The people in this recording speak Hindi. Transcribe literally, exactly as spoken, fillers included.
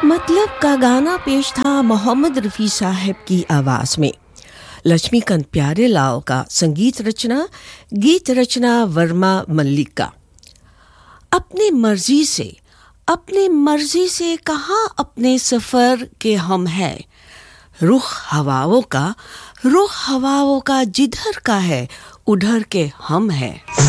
मतलब का गाना पेश था मोहम्मद रफ़ी साहब की आवाज़ में। लक्ष्मीकांत प्यारेलाल का संगीत रचना, गीत रचना वर्मा मल्लिक का। अपनी मर्जी से अपनी मर्जी से कहाँ अपने सफ़र के हम हैं, रुख हवाओं का रुख हवाओं का जिधर का है उधर के हम हैं।